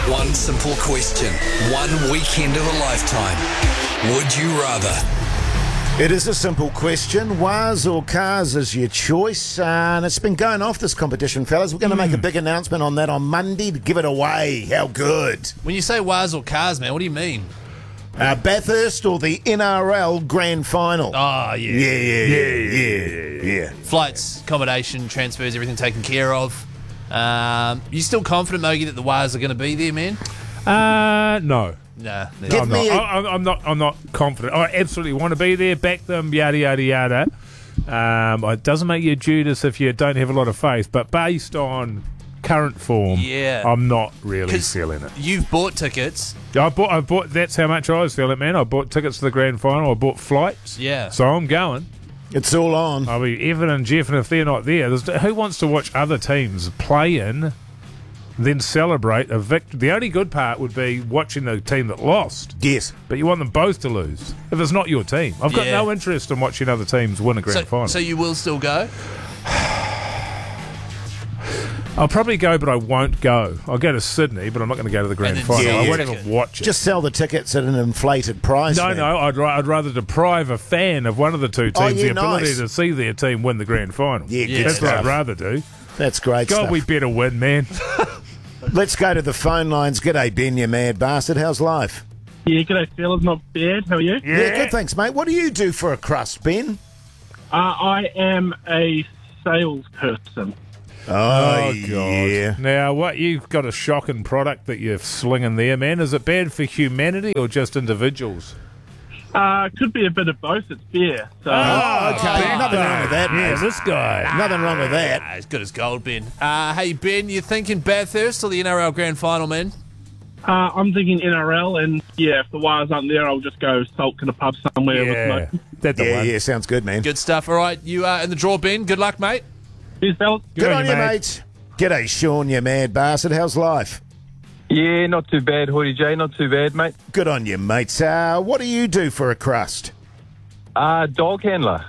One simple question, one weekend of a lifetime. Would you rather? It is a simple question. Waz or cars is your choice. And it's been going off, this competition, fellas. We're going to make a big announcement on that on Monday to give it away. How good. When you say Waz or cars, man, what do you mean? Bathurst or the NRL Grand Final? Oh, Yeah. Flights, accommodation, transfers, everything taken care of. You still confident, Mogi, that the Waz are going to be there, man? No. Nah. Give me I'm not confident. I absolutely want to be there, back them, yada, yada, yada. It doesn't make you a Judas if you don't have a lot of faith, but based on current form, I'm not really feeling it. You've bought tickets. I bought. That's how much I was feeling, man. I bought tickets to the grand final. I bought flights. Yeah. So I'm going. It's all on. I'll be Evan and Jeff, and if they're not there, who wants to watch other teams play in, then celebrate a victory? The only good part would be watching the team that lost. Yes. But you want them both to lose if it's not your team. I've got no interest in watching other teams win a grand final. So you will still go? I'll probably go, but I won't go. I'll go to Sydney, but I'm not going to go to the grand final. I won't even watch it. Just sell the tickets at an inflated price. No, I'd rather deprive a fan of one of the two teams the ability to see their team win the grand final. That's what I'd rather do. That's great God, stuff. we better win, man. Let's go to the phone lines. G'day, Ben, you mad bastard. How's life? Yeah, g'day, fellas. Not bad. How are you? Yeah, good, thanks, mate. What do you do for a crust, Ben? I am a salesperson. Oh, God. yeah. Now, what, you've got a shocking product that you're slinging there, man. Is it bad for humanity or just individuals? Could be a bit of both. It's beer. So. Okay. Nothing wrong with that, mate. This guy. Nothing wrong with that. As good as gold, Ben. Hey, Ben, you thinking Bathurst or the NRL Grand Final, man? I'm thinking NRL, and if the wires aren't there, I'll just go sulk in a pub somewhere with smoke. That's the one. Yeah, sounds good, man. Good stuff. All right, you are in the draw, Ben. Good luck, mate. Cheers, fellas. Good on you, mate. G'day, Sean, you mad bastard. How's life? Yeah, not too bad, Hoodie J. Not too bad, mate. Good on you, mates. What do you do for a crust? Dog handler.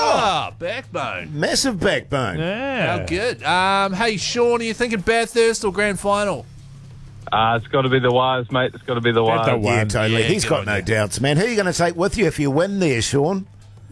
Backbone. Massive backbone. Yeah. How good. Hey, Sean, are you thinking Bathurst or Grand Final? It's got to be the wires, mate. It's got to be the wires. Yeah, totally. Yeah, He's good got on no you. doubts, man. Who are you going to take with you if you win there, Sean?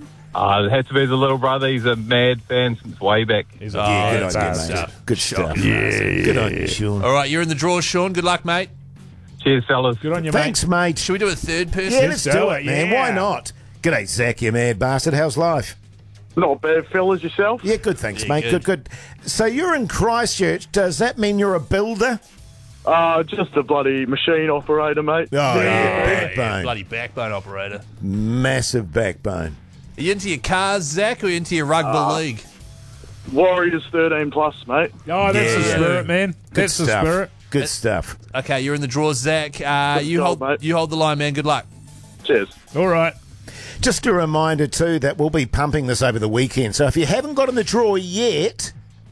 It has to be the little brother. He's a mad fan since way back. He's Good on you, stuff. mate. Good stuff. Good on you, Sean. All right, you're in the draw, Sean. Good luck, mate. Cheers, fellas. Good on you, Thanks, mate. Should we do a third person? Yeah, let's do do it, it, man. yeah. Why not? G'day, Zach, you mad bastard. How's life? Not bad, fellas. Yourself? Yeah, good, thanks, Yeah, mate. good. Good. So you're in Christchurch. Does that mean you're a builder? Just a bloody machine operator, mate. Oh, yeah, Yeah, backbone. bloody backbone operator. Massive backbone. Are you into your cars, Zach, or into your rugby league? Warriors 13 plus, mate. Oh, that's the Yeah. spirit, man. That's the stuff. spirit. Good stuff. Okay, you're in the draw, Zach. You job, hold mate. you hold the line, man. Good luck. Cheers. All right. Just a reminder, too, that we'll be pumping this over the weekend. So if you haven't got in the draw yet,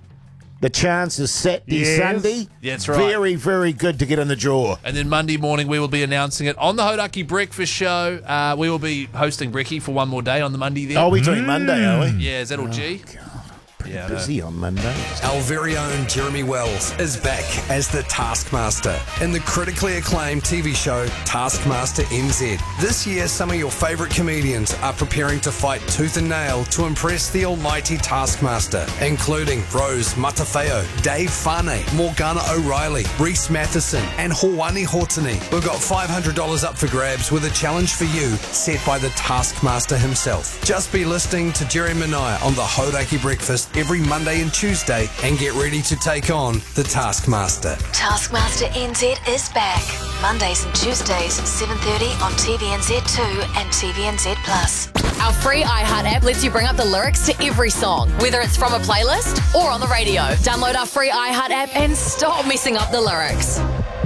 the chance is Saturday, Yes. Sunday. Yeah, that's right. Very, very good to get in the draw. And then Monday morning, we will be announcing it on the Hodaki Breakfast Show. We will be hosting Bricky for one more day on the Monday then. Oh, we're doing Monday, are we? Yeah, is that all G? Pretty Yeah, I know. busy on Monday. Our very own Jeremy Wells is back as the Taskmaster in the critically acclaimed TV show Taskmaster NZ. This year, some of your favourite comedians are preparing to fight tooth and nail to impress the almighty Taskmaster, including Rose Matafeo, Dave Fane, Morgana O'Reilly, Reese Matheson, and Hawani Hortony. We've got $500 up for grabs with a challenge for you set by the Taskmaster himself. Just be listening to Jerry Minaya on the Hodaki Breakfast every Monday and Tuesday and get ready to take on the Taskmaster. Taskmaster NZ is back. Mondays and Tuesdays, 7:30 on TVNZ2 and TVNZ Plus. Our free iHeart app lets you bring up the lyrics to every song, whether it's from a playlist or on the radio. Download our free iHeart app and stop messing up the lyrics.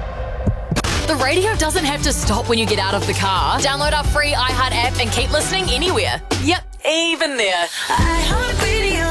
The radio doesn't have to stop when you get out of the car. Download our free iHeart app and keep listening anywhere. Yep, even there. iHeartRadio.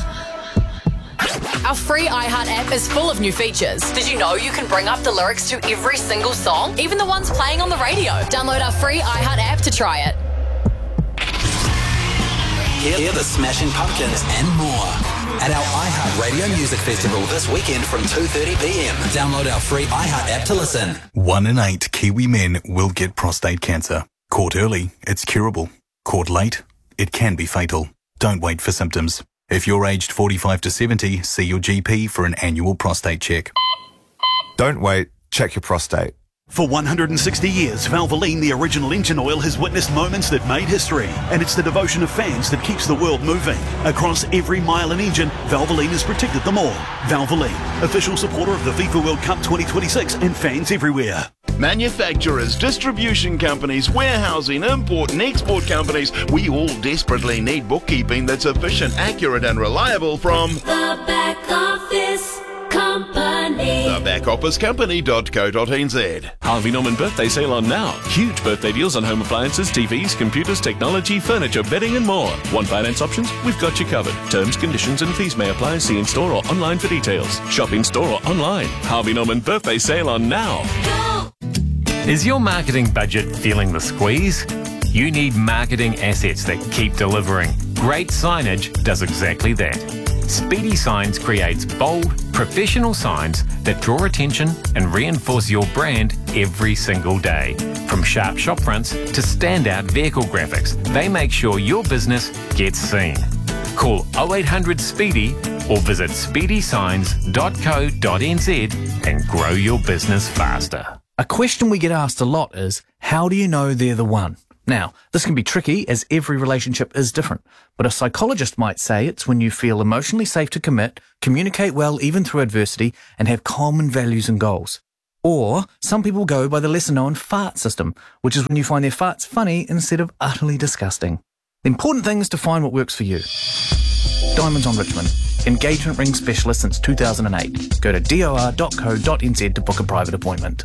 Our free iHeart app is full of new features. Did you know you can bring up the lyrics to every single song, even the ones playing on the radio? Download our free iHeart app to try it. Hear the Smashing Pumpkins and more at our iHeartRadio Music Festival this weekend from 2:30 p.m. Download our free iHeart app to listen. 1 in 8 Kiwi men will get prostate cancer. Caught early, it's curable. Caught late, it can be fatal. Don't wait for symptoms. If you're aged 45 to 70, see your GP for an annual prostate check. Don't wait, check your prostate. For 160 years, Valvoline, the original engine oil, has witnessed moments that made history. And it's the devotion of fans that keeps the world moving. Across every mile and engine, Valvoline has protected them all. Valvoline, official supporter of the FIFA World Cup 2026 and fans everywhere. Manufacturers, distribution companies, warehousing, import and export companies, we all desperately need bookkeeping that's efficient, accurate and reliable from The Back Office Company. TheBackOfficeCompany.co.nz. Harvey Norman birthday sale on now. Huge birthday deals on home appliances, TVs, computers, technology, furniture, bedding and more. Want finance options? We've got you covered. Terms, conditions and fees may apply. See in store or online for details. Shop in store or online. Harvey Norman birthday sale on now. Is your marketing budget feeling the squeeze? You need marketing assets that keep delivering. Great Signage does exactly that. Speedy Signs creates bold, professional signs that draw attention and reinforce your brand every single day. From sharp shop fronts to standout vehicle graphics, they make sure your business gets seen. Call 0800 Speedy or visit speedysigns.co.nz and grow your business faster. A question we get asked a lot is, how do you know they're the one? Now, this can be tricky as every relationship is different, but a psychologist might say it's when you feel emotionally safe to commit, communicate well even through adversity, and have common values and goals. Or some people go by the lesser known FART system, which is when you find their farts funny instead of utterly disgusting. The important thing is to find what works for you. Diamonds on Richmond. Engagement ring specialist since 2008. Go to dor.co.nz to book a private appointment.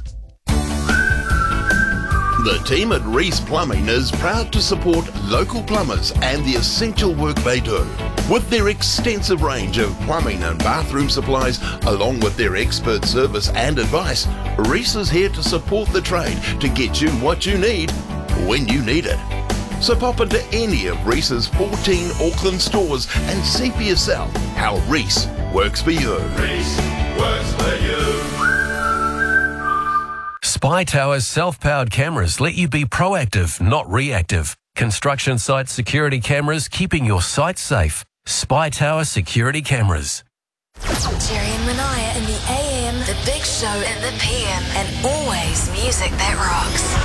The team at Reese Plumbing is proud to support local plumbers and the essential work they do. With their extensive range of plumbing and bathroom supplies, along with their expert service and advice, Reese is here to support the trade to get you what you need when you need it. So pop into any of Reese's 14 Auckland stores and see for yourself how Reese works for you. Reese works for you. Spy Tower's self-powered cameras let you be proactive, not reactive. Construction site security cameras keeping your site safe. Spy Tower security cameras. Jerry and Manaya in the AM, the Big Show in the PM, and always music that rocks.